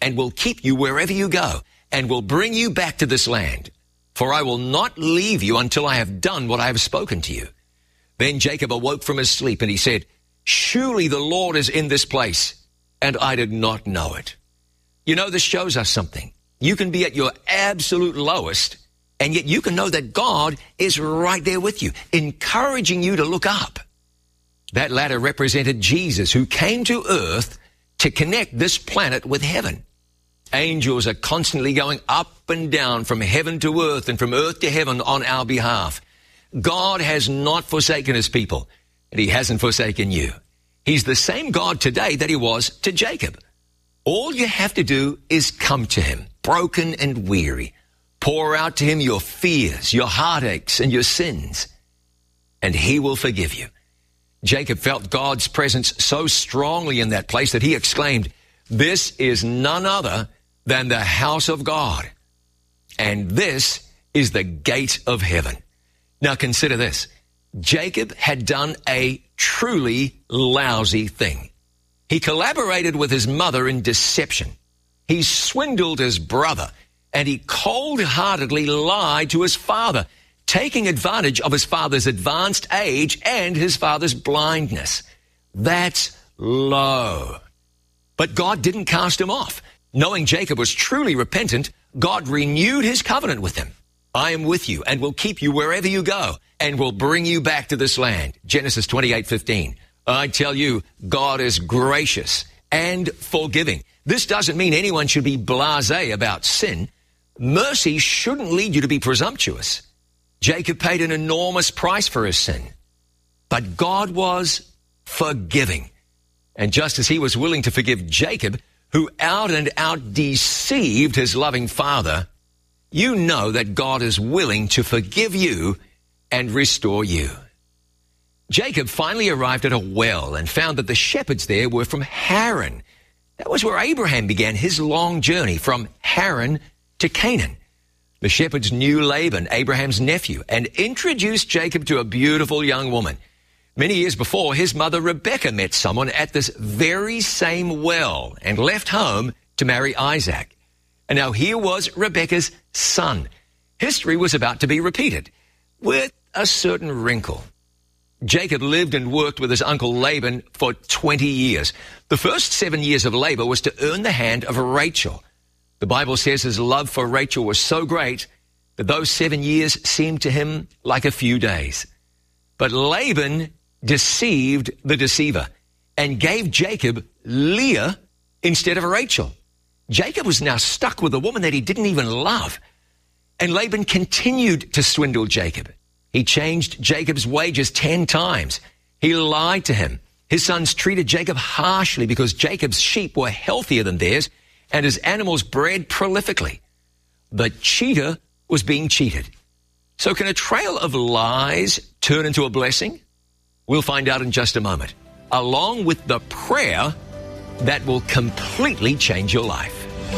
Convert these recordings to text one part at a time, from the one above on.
and will keep you wherever you go, and will bring you back to this land. For I will not leave you until I have done what I have spoken to you." Then Jacob awoke from his sleep, and he said, "Surely the Lord is in this place, and I did not know it." You know, this shows us something. You can be at your absolute lowest, and yet you can know that God is right there with you, encouraging you to look up. That ladder represented Jesus, who came to earth to connect this planet with heaven. Angels are constantly going up and down from heaven to earth and from earth to heaven on our behalf. God has not forsaken his people, and he hasn't forsaken you. He's the same God today that he was to Jacob. All you have to do is come to him, broken and weary. Pour out to him your fears, your heartaches, and your sins, and he will forgive you. Jacob felt God's presence so strongly in that place that he exclaimed, "This is none other than the house of God, and this is the gate of heaven." Now consider this. Jacob had done a truly lousy thing. He collaborated with his mother in deception. He swindled his brother, and he cold-heartedly lied to his father, taking advantage of his father's advanced age and his father's blindness. That's low. But God didn't cast him off. Knowing Jacob was truly repentant, God renewed his covenant with him. "I am with you and will keep you wherever you go and will bring you back to this land." Genesis 28:15. I tell you, God is gracious and forgiving. This doesn't mean anyone should be blasé about sin. Mercy shouldn't lead you to be presumptuous. Jacob paid an enormous price for his sin, but God was forgiving. And just as he was willing to forgive Jacob, who out and out deceived his loving father, you know that God is willing to forgive you and restore you. Jacob finally arrived at a well and found that the shepherds there were from Haran. That was where Abraham began his long journey from Haran to Canaan. The shepherds knew Laban, Abraham's nephew, and introduced Jacob to a beautiful young woman. Many years before, his mother Rebekah met someone at this very same well and left home to marry Isaac. And now here was Rebekah's son. History was about to be repeated with a certain wrinkle. Jacob lived and worked with his uncle Laban for 20 years. The first 7 years of labor was to earn the hand of Rachel. The Bible says his love for Rachel was so great that those 7 years seemed to him like a few days. But Laban deceived the deceiver and gave Jacob Leah instead of Rachel. Jacob was now stuck with a woman that he didn't even love. And Laban continued to swindle Jacob. He changed Jacob's wages 10 times. He lied to him. His sons treated Jacob harshly because Jacob's sheep were healthier than theirs and his animals bred prolifically. The cheater was being cheated. So can a trail of lies turn into a blessing? We'll find out in just a moment, along with the prayer that will completely change your life.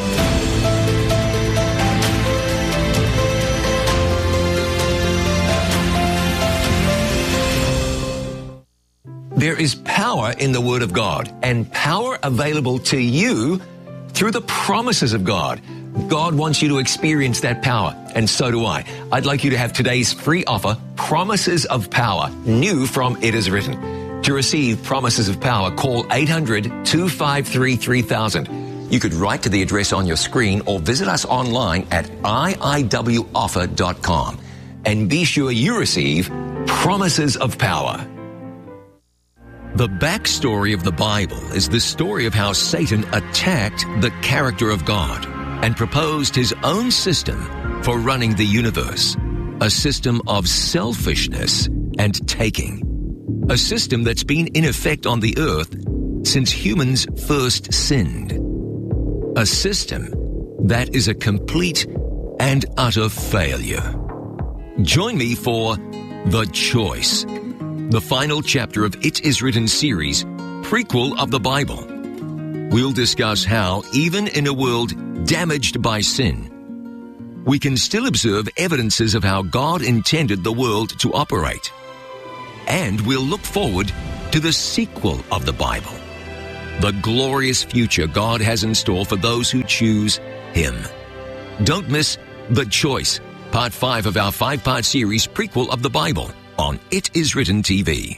There is power in the Word of God, and power available to you through the promises of God. God wants you to experience that power, and so do I. I'd like you to have today's free offer, Promises of Power, new from It Is Written. To receive Promises of Power, call 800-253-3000. You could write to the address on your screen or visit us online at iiwoffer.com. And be sure you receive Promises of Power. The backstory of the Bible is the story of how Satan attacked the character of God and proposed his own system for running the universe, a system of selfishness and taking, a system that's been in effect on the earth since humans first sinned, a system that is a complete and utter failure. Join me for The Choice, the final chapter of It Is Written series, prequel of the Bible. We'll discuss how, even in a world damaged by sin, we can still observe evidences of how God intended the world to operate. And we'll look forward to the sequel of the Bible, the glorious future God has in store for those who choose Him. Don't miss The Choice, Part 5 of our 5-part series prequel of the Bible on It Is Written TV.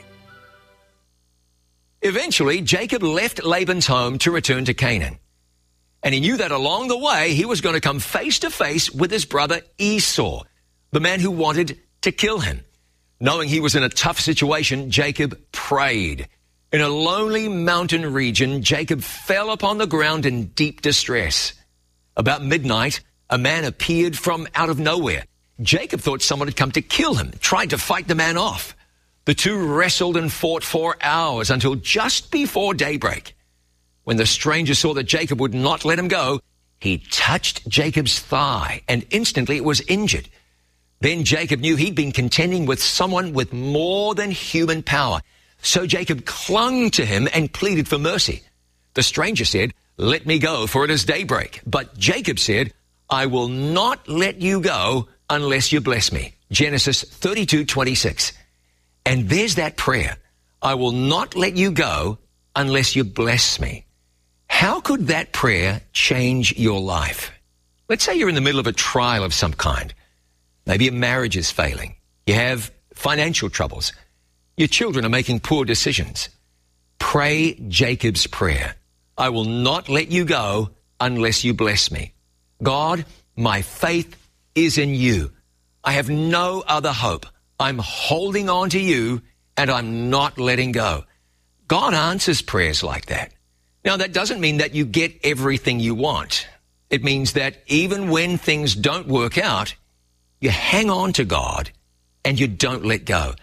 Eventually, Jacob left Laban's home to return to Canaan. And he knew that along the way, he was going to come face to face with his brother Esau, the man who wanted to kill him. Knowing he was in a tough situation, Jacob prayed. In a lonely mountain region, Jacob fell upon the ground in deep distress. About midnight, a man appeared from out of nowhere. Jacob thought someone had come to kill him, tried to fight the man off. The two wrestled and fought for hours until just before daybreak. When the stranger saw that Jacob would not let him go, he touched Jacob's thigh, and instantly it was injured. Then Jacob knew he'd been contending with someone with more than human power. So Jacob clung to him and pleaded for mercy. The stranger said, "Let me go, for it is daybreak." But Jacob said, "I will not let you go unless you bless me." Genesis 32:26. And there's that prayer. I will not let you go unless you bless me. How could that prayer change your life? Let's say you're in the middle of a trial of some kind. Maybe a marriage is failing. You have financial troubles. Your children are making poor decisions. Pray Jacob's prayer. I will not let you go unless you bless me. God, my faith is in you. I have no other hope. I'm holding on to you, and I'm not letting go. God answers prayers like that. Now, that doesn't mean that you get everything you want. It means that even when things don't work out, you hang on to God and you don't let go.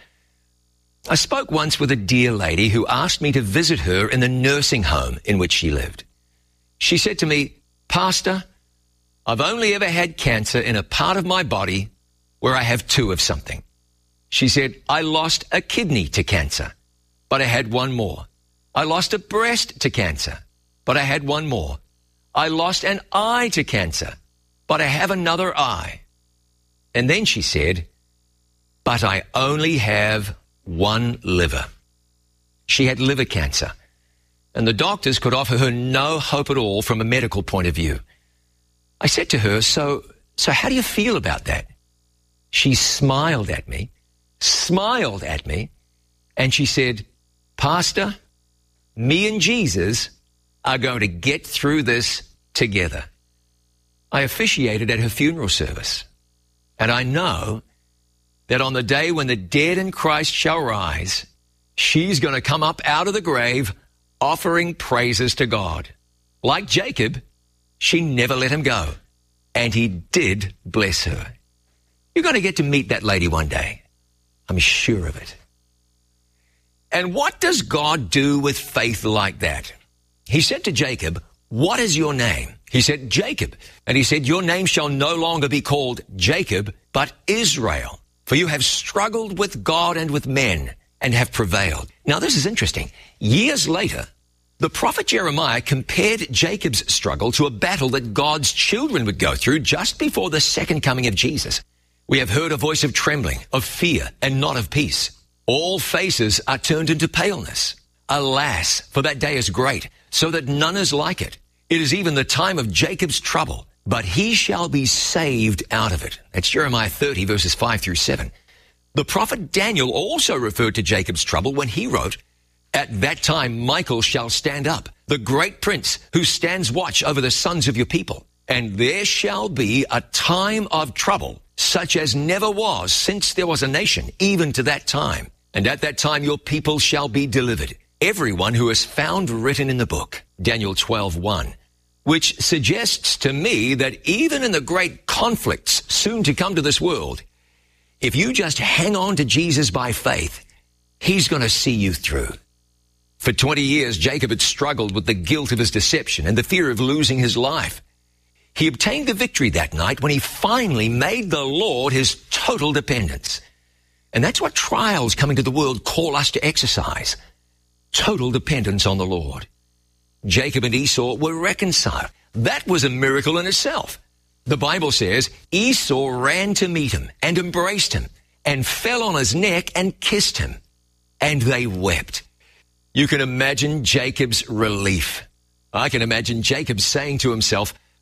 I spoke once with a dear lady who asked me to visit her in the nursing home in which she lived. She said to me, "Pastor, I've only ever had cancer in a part of my body where I have two of something." She said, "I lost a kidney to cancer, but I had one more. I lost a breast to cancer, but I had one more. I lost an eye to cancer, but I have another eye." And then she said, "But I only have one liver." She had liver cancer, and the doctors could offer her no hope at all from a medical point of view. I said to her, so how do you feel about that? She smiled at me, and she said, "Pastor, me and Jesus are going to get through this together." I officiated at her funeral service, and I know that on the day when the dead in Christ shall rise, she's going to come up out of the grave offering praises to God. Like Jacob, she never let him go, and he did bless her. You're going to get to meet that lady one day. I'm sure of it. And what does God do with faith like that? He said to Jacob, "What is your name?" He said, "Jacob." And he said, "Your name shall no longer be called Jacob, but Israel. For you have struggled with God and with men and have prevailed." Now, this is interesting. Years later, the prophet Jeremiah compared Jacob's struggle to a battle that God's children would go through just before the second coming of Jesus. We have heard a voice of trembling, of fear, and not of peace. All faces are turned into paleness. Alas, for that day is great, so that none is like it. It is even the time of Jacob's trouble, but he shall be saved out of it. That's Jeremiah 30, verses 5 through 7. The prophet Daniel also referred to Jacob's trouble when he wrote, "At that time Michael shall stand up, the great prince who stands watch over the sons of your people. And there shall be a time of trouble, such as never was since there was a nation, even to that time. And at that time your people shall be delivered, everyone who is found written in the book." Daniel 12:1, which suggests to me that even in the great conflicts soon to come to this world, if you just hang on to Jesus by faith, he's going to see you through. For 20 years, Jacob had struggled with the guilt of his deception and the fear of losing his life. He obtained the victory that night when he finally made the Lord his total dependence. And that's what trials coming to the world call us to exercise. Total dependence on the Lord. Jacob and Esau were reconciled. That was a miracle in itself. The Bible says Esau ran to meet him and embraced him and fell on his neck and kissed him. And they wept. You can imagine Jacob's relief. I can imagine Jacob saying to himself,